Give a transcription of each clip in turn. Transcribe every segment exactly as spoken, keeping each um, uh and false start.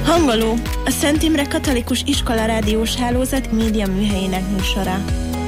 Hangoló, a Szent Imre Katolikus Iskola rádiós hálózat média műhelyének műsora.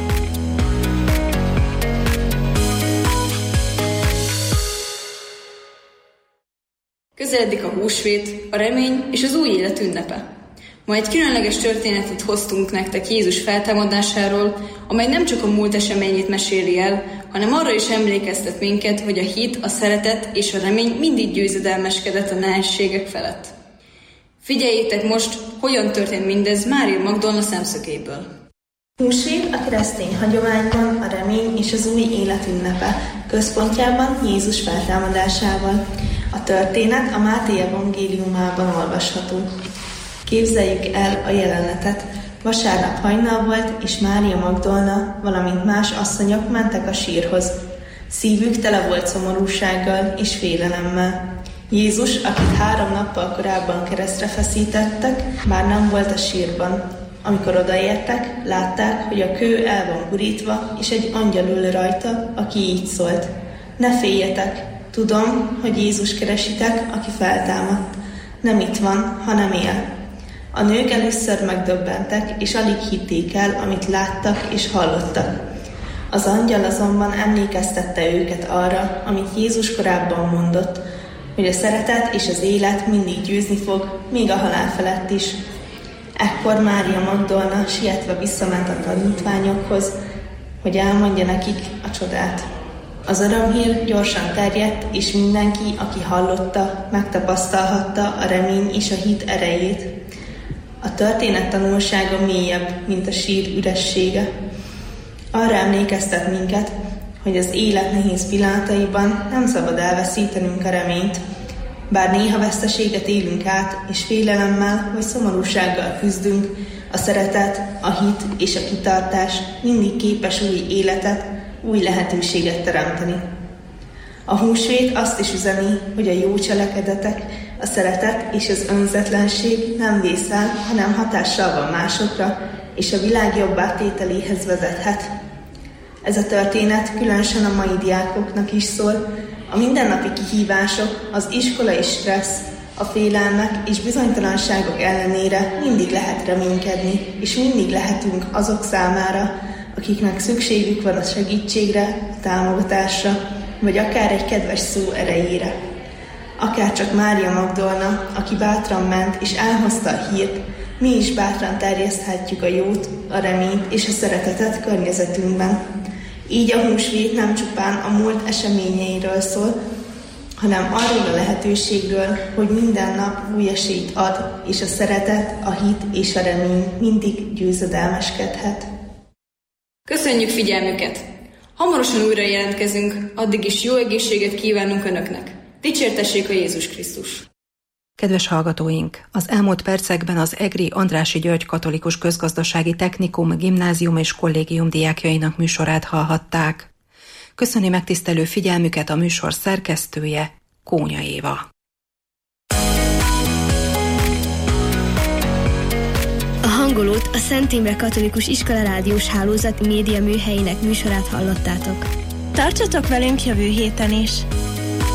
Közeledik a húsvét, a remény és az új élet ünnepe. Ma egy különleges történetet hoztunk nektek Jézus feltámadásáról, amely nem csak a múlt eseményét meséli el, hanem arra is emlékeztet minket, hogy a hit, a szeretet és a remény mindig győzedelmeskedett a nehézségek felett. Figyeljétek most, hogyan történt mindez Mária Magdolna szemszögéből. Húsvét a keresztény hagyományban a remény és az új élet ünnepe, központjában Jézus feltámadásával. A történet a Máté evangéliumában olvasható. Képzeljük el a jelenetet. Vasárnap hajnal volt, és Mária Magdolna, valamint más asszonyok mentek a sírhoz. Szívük tele volt szomorúsággal és félelemmel. Jézus, akit három nappal korábban keresztre feszítettek, már nem volt a sírban. Amikor odaértek, látták, hogy a kő el van gurítva, és egy angyal ül rajta, aki így szólt: ne féljetek, tudom, hogy Jézus keresitek, aki feltámadt. Nem itt van, hanem él. A nők először megdöbbentek, és alig hitték el, amit láttak és hallottak. Az angyal azonban emlékeztette őket arra, amit Jézus korábban mondott, hogy a szeretet és az élet mindig győzni fog, még a halál felett is. Ekkor Mária Magdolna sietve visszament a tanítványokhoz, hogy elmondja nekik a csodát. Az örömhír gyorsan terjedt, és mindenki, aki hallotta, megtapasztalhatta a remény és a hit erejét. A történet tanulsága mélyebb, mint a sír üressége. Arra emlékeztet minket, hogy az élet nehéz pillanataiban nem szabad elveszítenünk a reményt. Bár néha veszteséget élünk át, és félelemmel vagy szomorúsággal küzdünk, a szeretet, a hit és a kitartás mindig képes új életet, új lehetőséget teremteni. A húsvét azt is üzeni, hogy a jó cselekedetek, a szeretet és az önzetlenség nem vészel, hanem hatással van másokra, és a világ jobbá tételéhez vezethet. Ez a történet különösen a mai diákoknak is szól. A mindennapi kihívások, az iskolai stressz, a félelmek és bizonytalanságok ellenére mindig lehet reménykedni, és mindig lehetünk azok számára, akiknek szükségük van a segítségre, a támogatásra, vagy akár egy kedves szó erejére. Akár csak Mária Magdolna, aki bátran ment és elhozta a hírt, mi is bátran terjeszthetjük a jót, a reményt és a szeretetet környezetünkben. Így a húsvét nem csupán a múlt eseményeiről szól, hanem arról a lehetőségről, hogy minden nap új esélyt ad, és a szeretet, a hit és a remény mindig győzedelmeskedhet. Köszönjük figyelmüket! Hamarosan újra jelentkezünk, addig is jó egészséget kívánunk Önöknek. Dicsértessék a Jézus Krisztus! Kedves hallgatóink! Az elmúlt percekben az Egri Andrássy György Katolikus Közgazdasági Technikum, Gimnázium és Kollégium diákjainak műsorát hallhatták. Köszöni megtisztelő figyelmüket a műsor szerkesztője, Kónya Éva. A Hangolót a Szent Imre Katolikus Iskola rádiós hálózat média műhelyének műsorát hallottátok. Tartsatok velünk jövő héten is!